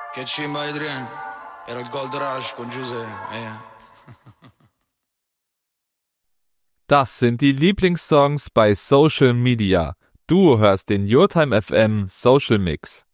Che cimba Adrian, era il Gold Rush con Giuseppe, Das sind die Lieblingssongs bei Social Media. Du hörst den Your Time FM Social Mix.